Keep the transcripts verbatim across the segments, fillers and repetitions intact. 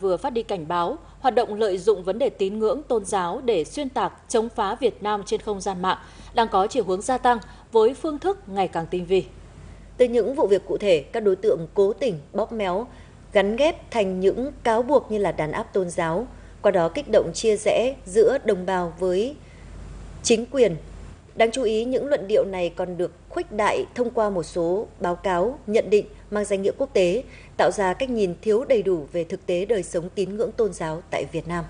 vừa phát đi cảnh báo hoạt động lợi dụng vấn đề tín ngưỡng tôn giáo để xuyên tạc chống phá Việt Nam trên không gian mạng đang có chiều hướng gia tăng với phương thức ngày càng tinh vi. Từ những vụ việc cụ thể, các đối tượng cố tình bóp méo, gắn ghép thành những cáo buộc như là đàn áp tôn giáo, qua đó kích động chia rẽ giữa đồng bào với chính quyền. Đáng chú ý, những luận điệu này còn được khuếch đại thông qua một số báo cáo, nhận định mang danh nghĩa quốc tế, tạo ra cách nhìn thiếu đầy đủ về thực tế đời sống tín ngưỡng tôn giáo tại Việt Nam.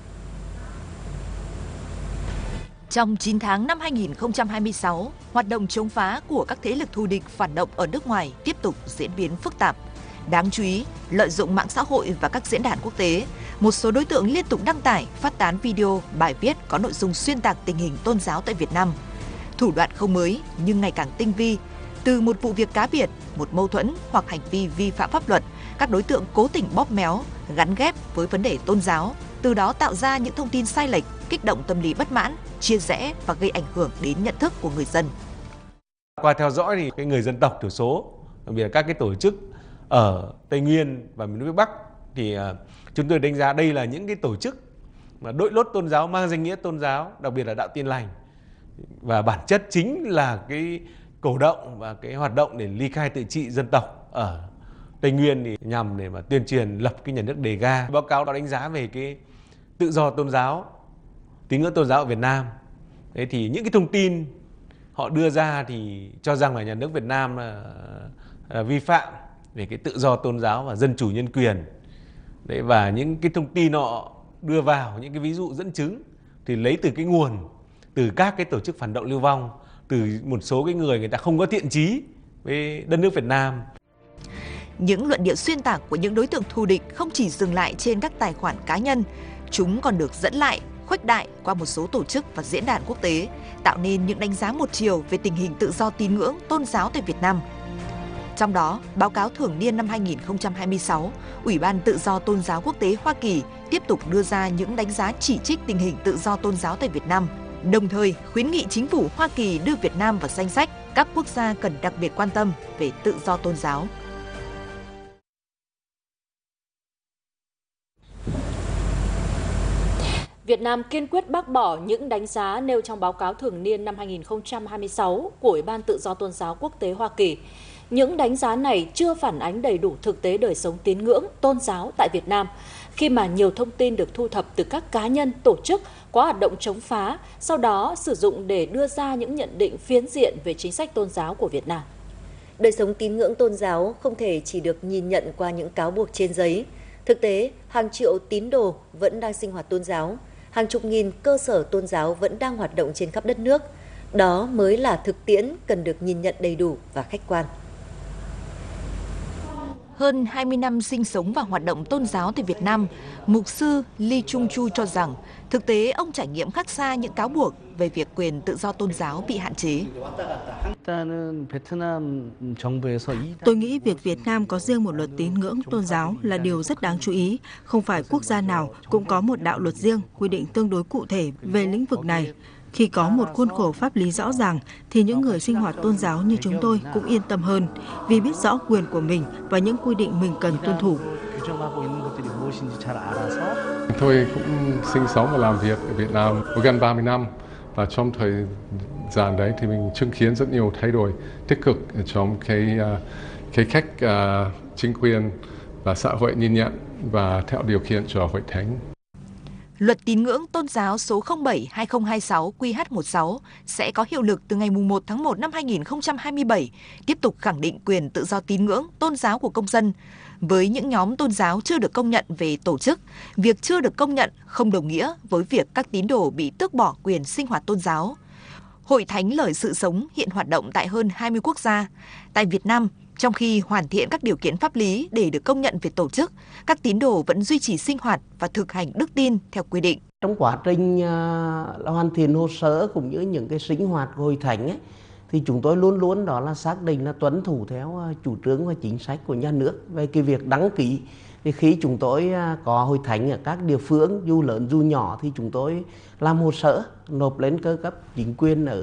Trong chín tháng năm hai nghìn không trăm hai mươi sáu, hoạt động chống phá của các thế lực thù địch phản động ở nước ngoài tiếp tục diễn biến phức tạp. Đáng chú ý, lợi dụng mạng xã hội và các diễn đàn quốc tế, một số đối tượng liên tục đăng tải, phát tán video, bài viết có nội dung xuyên tạc tình hình tôn giáo tại Việt Nam. Thủ đoạn không mới nhưng ngày càng tinh vi. Từ một vụ việc cá biệt, một mâu thuẫn hoặc hành vi vi phạm pháp luật, các đối tượng cố tình bóp méo, gắn ghép với vấn đề tôn giáo, từ đó tạo ra những thông tin sai lệch, kích động tâm lý bất mãn, chia rẽ và gây ảnh hưởng đến nhận thức của người dân. Qua theo dõi thì cái người dân tộc thiểu số, đặc biệt là các cái tổ chức ở Tây Nguyên và miền núi Bắc thì uh, chúng tôi đánh giá đây là những cái tổ chức mà đội lốt tôn giáo mang danh nghĩa tôn giáo, đặc biệt là đạo Tin Lành, và bản chất chính là cái cổ động và cái hoạt động để ly khai tự trị dân tộc ở Tây Nguyên thì nhằm để mà tuyên truyền lập cái nhà nước đề ga. Báo cáo đã đánh giá về cái tự do tôn giáo, tín ngưỡng tôn giáo ở Việt Nam. Thế thì những cái thông tin họ đưa ra thì cho rằng là nhà nước Việt Nam là, là vi phạm về cái tự do tôn giáo và dân chủ nhân quyền. Đấy, và những cái thông tin họ đưa vào, những cái ví dụ dẫn chứng thì lấy từ cái nguồn, từ các cái tổ chức phản động lưu vong, từ một số cái người người ta không có thiện chí với đất nước Việt Nam. Những luận điệu xuyên tạc của những đối tượng thù địch không chỉ dừng lại trên các tài khoản cá nhân, chúng còn được dẫn lại, khuếch đại qua một số tổ chức và diễn đàn quốc tế, tạo nên những đánh giá một chiều về tình hình tự do tín ngưỡng tôn giáo tại Việt Nam. Trong đó, báo cáo thường niên năm hai nghìn không trăm hai mươi sáu, Ủy ban Tự do Tôn giáo Quốc tế Hoa Kỳ tiếp tục đưa ra những đánh giá chỉ trích tình hình tự do tôn giáo tại Việt Nam, đồng thời khuyến nghị chính phủ Hoa Kỳ đưa Việt Nam vào danh sách các quốc gia cần đặc biệt quan tâm về tự do tôn giáo. Việt Nam kiên quyết bác bỏ những đánh giá nêu trong báo cáo thường niên năm hai nghìn không trăm hai mươi sáu của Ủy ban Tự do Tôn giáo Quốc tế Hoa Kỳ. Những đánh giá này chưa phản ánh đầy đủ thực tế đời sống tín ngưỡng, tôn giáo tại Việt Nam, khi mà nhiều thông tin được thu thập từ các cá nhân, tổ chức có hoạt động chống phá, sau đó sử dụng để đưa ra những nhận định phiến diện về chính sách tôn giáo của Việt Nam. Đời sống tín ngưỡng tôn giáo không thể chỉ được nhìn nhận qua những cáo buộc trên giấy. Thực tế, hàng triệu tín đồ vẫn đang sinh hoạt tôn giáo, hàng chục nghìn cơ sở tôn giáo vẫn đang hoạt động trên khắp đất nước. Đó mới là thực tiễn cần được nhìn nhận đầy đủ và khách quan. Hơn hai mươi năm sinh sống và hoạt động tôn giáo tại Việt Nam, Mục sư Lee Chung Chu cho rằng thực tế ông trải nghiệm khác xa những cáo buộc về việc quyền tự do tôn giáo bị hạn chế. Tôi nghĩ việc Việt Nam có riêng một luật tín ngưỡng tôn giáo là điều rất đáng chú ý. Không phải quốc gia nào cũng có một đạo luật riêng quy định tương đối cụ thể về lĩnh vực này. Khi có một khuôn khổ pháp lý rõ ràng thì những người sinh hoạt tôn giáo như chúng tôi cũng yên tâm hơn vì biết rõ quyền của mình và những quy định mình cần tuân thủ. Tôi cũng sinh sống và làm việc ở Việt Nam gần ba mươi năm, và trong thời gian đấy thì mình chứng kiến rất nhiều thay đổi tích cực trong cái cái cách uh, chính quyền và xã hội nhìn nhận và tạo điều kiện cho hội thánh. Luật tín ngưỡng tôn giáo số không bảy trên hai nghìn không trăm hai mươi sáu Q H mười sáu sẽ có hiệu lực từ ngày mùng một tháng một năm hai nghìn không trăm hai mươi bảy, tiếp tục khẳng định quyền tự do tín ngưỡng tôn giáo của công dân. Với những nhóm tôn giáo chưa được công nhận về tổ chức, việc chưa được công nhận không đồng nghĩa với việc các tín đồ bị tước bỏ quyền sinh hoạt tôn giáo. Hội Thánh Lời Sự Sống hiện hoạt động tại hơn hai mươi quốc gia. Tại Việt Nam, trong khi hoàn thiện các điều kiện pháp lý để được công nhận về tổ chức, các tín đồ vẫn duy trì sinh hoạt và thực hành đức tin theo quy định. Trong quá trình uh, hoàn thiện hồ sơ cũng như những cái sinh hoạt của Hội Thánh ấy, thì chúng tôi luôn luôn đó là xác định là tuân thủ theo uh, chủ trương và chính sách của nhà nước về cái việc đăng ký. Thì khi chúng tôi uh, có Hội Thánh ở các địa phương dù lớn dù nhỏ thì chúng tôi làm hồ sơ nộp lên cơ cấp chính quyền ở